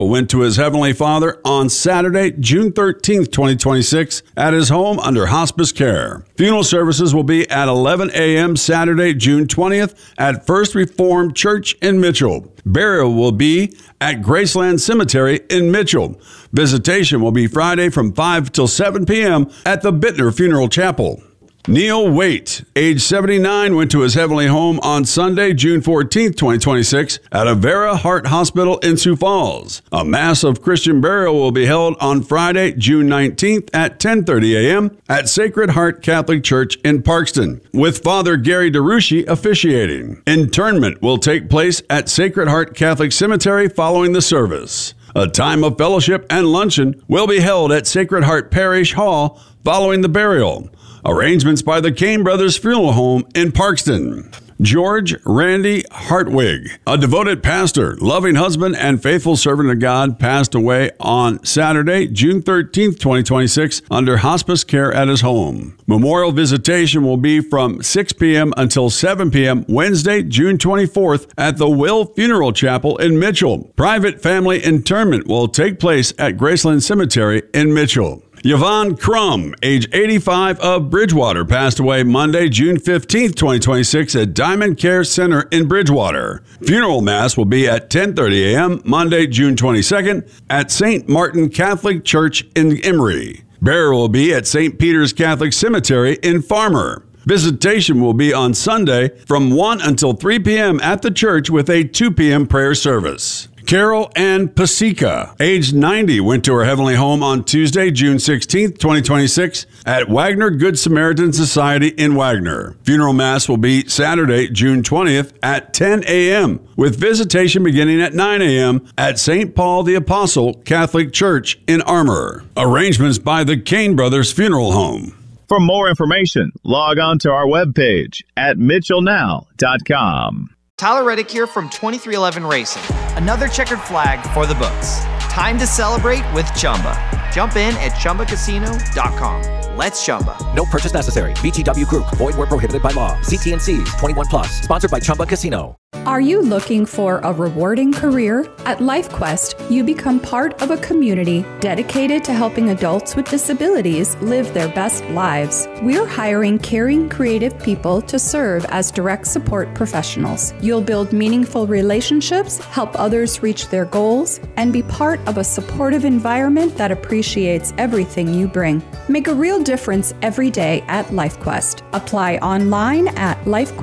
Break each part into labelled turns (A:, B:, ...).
A: went to his Heavenly Father on Saturday, June 13th, 2026, at his home under hospice care. Funeral services will be at 11 a.m. Saturday, June 20th at First Reformed Church in Mitchell. Burial will be at Graceland Cemetery in Mitchell. Visitation will be Friday from 5 till 7 p.m. at the Bittner Funeral Chapel. Neil Waite, age 79, went to his heavenly home on Sunday, June 14, 2026, at Avera Heart Hospital in Sioux Falls. A Mass of Christian burial will be held on Friday, June 19th at 10:30 a.m. at Sacred Heart Catholic Church in Parkston, with Father Gary DeRucci officiating. Interment will take place at Sacred Heart Catholic Cemetery following the service. A time of fellowship and luncheon will be held at Sacred Heart Parish Hall following the burial. Arrangements by the Kane Brothers Funeral Home in Parkston. George Randy Hartwig, a devoted pastor, loving husband, and faithful servant of God, passed away on Saturday, June 13th, 2026, under hospice care at his home. Memorial visitation will be from 6 p.m. until 7 p.m. Wednesday, June 24th, at the Will Funeral Chapel in Mitchell. Private family interment will take place at Graceland Cemetery in Mitchell. Yvonne Crum, age 85, of Bridgewater, passed away Monday, June 15, 2026, at Diamond Care Center in Bridgewater. Funeral Mass will be at 10:30 a.m. Monday, June 22nd, at St. Martin Catholic Church in Emory. Burial will be at St. Peter's Catholic Cemetery in Farmer. Visitation will be on Sunday from 1 until 3 p.m. at the church with a 2 p.m. prayer service. Carol Ann Pasica, age 90, went to her heavenly home on Tuesday, June 16, 2026, at Wagner Good Samaritan Society in Wagner. Funeral Mass will be Saturday, June 20th at 10 a.m., with visitation beginning at 9 a.m. at St. Paul the Apostle Catholic Church in Armour. Arrangements by the Kane Brothers Funeral Home.
B: For more information, log on to our webpage at mitchellnow.com.
C: Tyler Reddick here from 2311 Racing. Another checkered flag for the books. Time to celebrate with Chumba. Jump in at ChumbaCasino.com. Let's Chumba.
D: No purchase necessary. VGW Group. Void where prohibited by law. See T&Cs. 21 plus. Sponsored by Chumba Casino.
E: Are you looking for a rewarding career? At LifeQuest, you become part of a community dedicated to helping adults with disabilities live their best lives. We're hiring caring, creative people to serve as direct support professionals. You'll build meaningful relationships, help others reach their goals, and be part of a supportive environment that appreciates everything you bring. Make a real difference every day at LifeQuest. Apply online at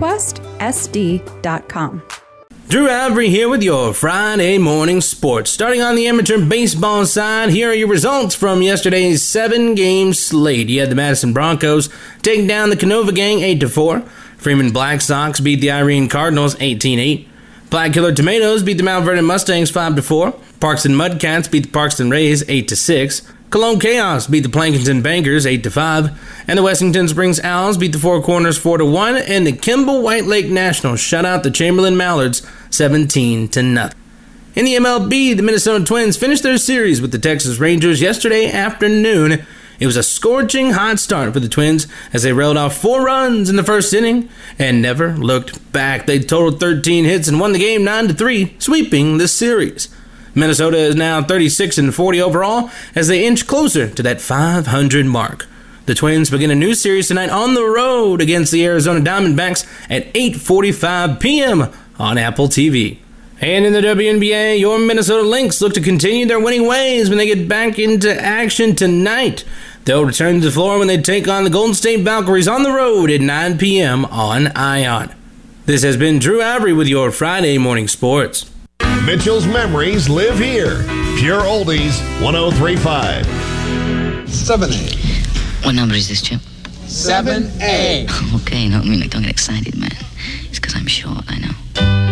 E: lifequestsd.com.
F: Drew Avery here with your Friday morning sports. Starting on the amateur baseball side, here are your results from yesterday's 7-game slate. You had the Madison Broncos taking down the Canova Gang 8-4. Freeman Black Sox beat the Irene Cardinals 18-8. Black Killer Tomatoes beat the Mount Vernon Mustangs 5-4. Parkston Mudcats beat the Parkston Rays 8-6. Cologne Chaos beat the Plankinton Bankers 8-5, and the Wessington Springs Owls beat the Four Corners 4-1, and the Kimball White Lake Nationals shut out the Chamberlain Mallards 17-0. In the MLB, the Minnesota Twins finished their series with the Texas Rangers yesterday afternoon. It was a scorching hot start for the Twins as they railed off 4 runs in the first inning and never looked back. They totaled 13 hits and won the game 9-3, sweeping the series. Minnesota is now 36-40 overall as they inch closer to that 500 mark. The Twins begin a new series tonight on the road against the Arizona Diamondbacks at 8:45 p.m. on Apple TV. And in the WNBA, your Minnesota Lynx look to continue their winning ways when they get back into action tonight. They'll return to the floor when they take on the Golden State Valkyries on the road at 9 p.m. on ION. This has been Drew Avery with your Friday morning sports.
G: Mitchell's memories live here. Pure Oldies 1035.
H: 7A. What number is this, Chip?
I: 7A.
H: Okay, no, don't get excited, man. It's because I'm short, I know.